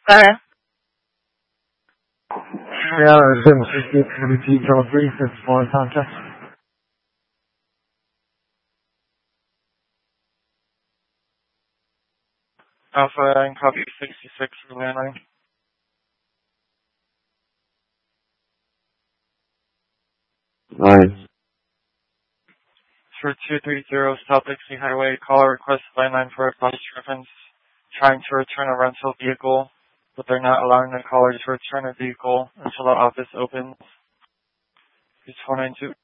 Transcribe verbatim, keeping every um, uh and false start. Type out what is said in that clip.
Okay. Yeah, it's been fifty for the detail three fifty four contact. Alpha and copy sixty-six for landline. Nice. For two thirty South Dixie Highway, caller requests landline for a bus reference, trying to return a rental vehicle, but they're not allowing the caller to return a vehicle until the office opens. It's four nine two.